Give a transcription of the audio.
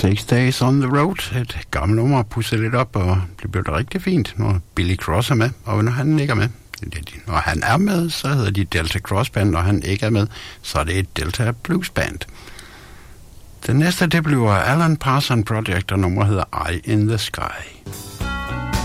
6 Days on the Road, et gammelt nummer, pusset lidt op, og det blev da rigtig fint, når Billy Cross er med, og når han ikke er med. Når han er med, så hedder de Delta Cross Band, når han ikke er med, så er det et Delta Blues Band. Den næste, det bliver Alan Parsons Project, og nummeret hedder Eye in the Sky.